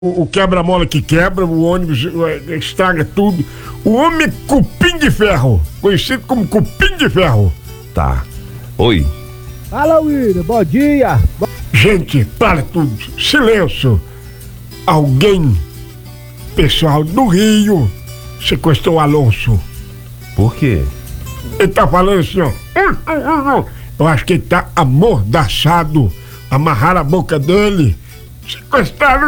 o quebra-mola que quebra, o ônibus estraga tudo. O homem cupim de ferro, conhecido como cupim de ferro. Tá. Oi. Fala, William, bom dia. Gente, para tudo, silêncio. Alguém, pessoal do Rio, sequestrou o Alonso. Por quê? Ele tá falando assim, ó. Eu acho que ele tá amordaçado. Amarraram a boca dele. Sequestraram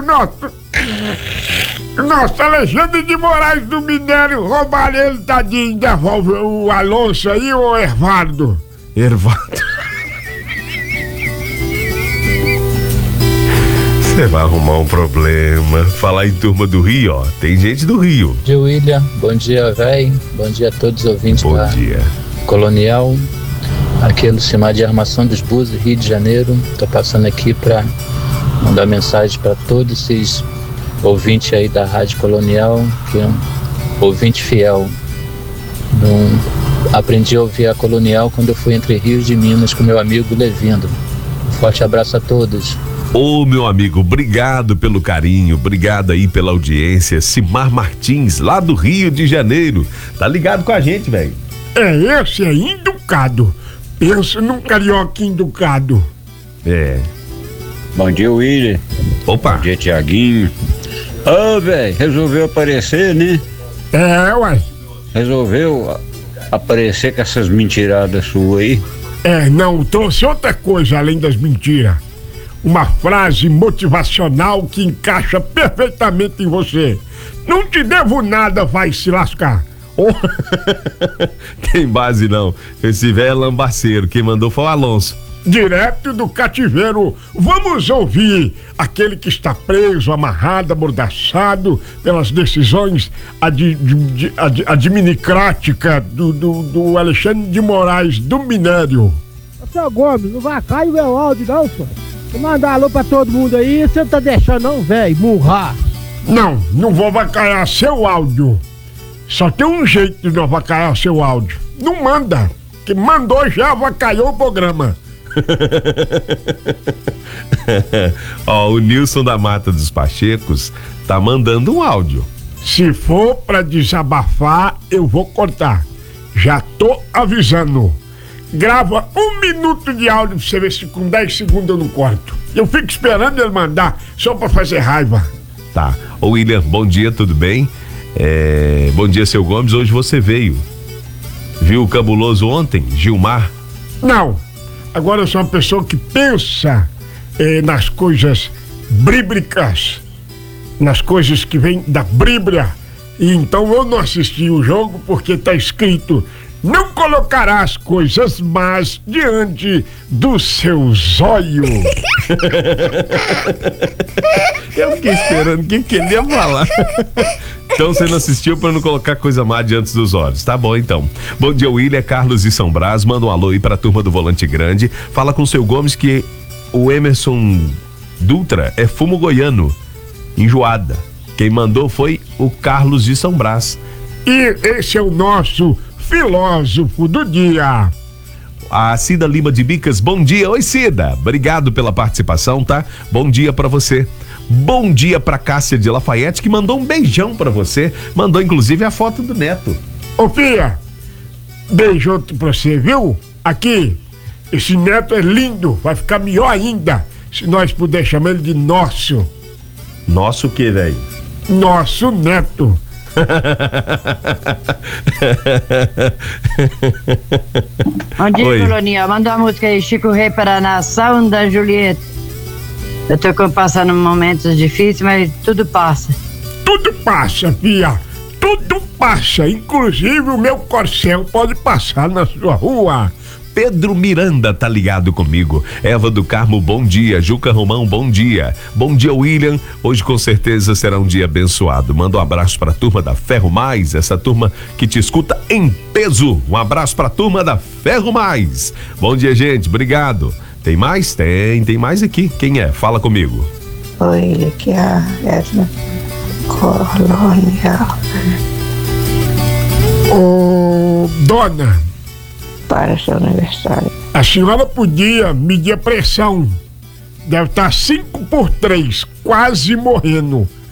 nossa Alexandre de Moraes do Minério. Roubaram ele, tadinho. Devolve o Alonso aí ou o Ervaldo? Ervaldo. Você vai arrumar um problema. Falar em turma do Rio, ó. Tem gente do Rio. Bom dia, William. Bom dia, véi. Bom dia a todos os ouvintes Bom da dia. Colonial. Aqui é Lucimar de Armação dos Búzios, Rio de Janeiro. Tô passando aqui para mandar mensagem para todos esses ouvintes aí da Rádio Colonial, que é um ouvinte fiel. Aprendi a ouvir a Colonial quando eu fui entre Rio de Minas com meu amigo Levindo. Um forte abraço a todos. Ô, meu amigo, obrigado pelo carinho, obrigado aí pela audiência. Simar Martins, lá do Rio de Janeiro. Tá ligado com a gente, velho? Esse é educado. Pensa num carioca educado. É. Bom dia, William. Opa. Bom dia, Tiaguinho. Velho, resolveu aparecer, né? Ué. Resolveu aparecer com essas mentiradas suas aí. Não, trouxe outra coisa além das mentiras. Uma frase motivacional que encaixa perfeitamente em você. Não te devo nada, vai se lascar. Tem base não. Esse velho é lambaceiro. Quem mandou foi o Alonso. Direto do cativeiro, vamos ouvir aquele que está preso, amarrado, amordaçado pelas decisões adminicráticas do Alexandre de Moraes do Minério. Seu Gomes, não vai cair o meu áudio não, senhor. Vou mandar alô pra todo mundo aí, você não tá deixando não, velho, murrar. Não vou avacalhar seu áudio. Só tem um jeito de não avacalhar seu áudio. Não manda, que mandou já avacalhou o programa. Ó, o Nilson da Mata dos Pachecos tá mandando um áudio. Se for pra desabafar, eu vou cortar. Já tô avisando. Grava 1 minuto de áudio pra você ver se com 10 segundos eu não corto. Eu fico esperando ele mandar só pra fazer raiva. Tá. Ô William, bom dia, tudo bem? Bom dia, seu Gomes. Hoje você veio. Viu o cabuloso ontem, Gilmar? Não. Agora eu sou uma pessoa que pensa nas coisas bíblicas, nas coisas que vêm da Bíblia. E então eu não assisti o jogo porque tá escrito: não colocarás coisas más diante dos seus olhos. Eu fiquei esperando o que ele ia falar. Então você não assistiu para não colocar coisa má diante dos olhos. Tá bom, então. Bom dia, William. Carlos de São Brás. Manda um alô aí pra turma do Volante Grande. Fala com o seu Gomes que o Emerson Dutra é fumo goiano. Enjoada. Quem mandou foi o Carlos de São Brás. E esse é o nosso filósofo do dia. A Cida Lima de Bicas, bom dia. Oi, Cida. Obrigado pela participação, tá? Bom dia pra você. Bom dia pra Cássia de Lafayette, que mandou um beijão pra você. Mandou, inclusive, a foto do neto. Ô, filha, beijão pra você, viu? Aqui, esse neto é lindo. Vai ficar melhor ainda se nós puder chamar ele de nosso. Nosso o quê, velho? Nosso neto. Bom dia, Oi. Colonial. Manda uma música aí, Chico Rei, para a nação da Julieta. Eu tô passando momentos difíceis, mas tudo passa. Tudo passa, filha. Tudo passa. Inclusive o meu corcel pode passar na sua rua. Pedro Miranda tá ligado comigo. Eva do Carmo, bom dia. Juca Romão, bom dia. Bom dia, William. Hoje com certeza será um dia abençoado. Manda um abraço pra turma da Ferro Mais, essa turma que te escuta em peso. Um abraço pra turma da Ferro Mais. Bom dia, gente. Obrigado. Tem mais? Tem mais aqui. Quem é? Fala comigo. Oi, aqui é a Edna Colonial. Ô, dona, Para seu aniversário. a senhora podia medir a pressão. Deve estar 5 por 3, quase morrendo.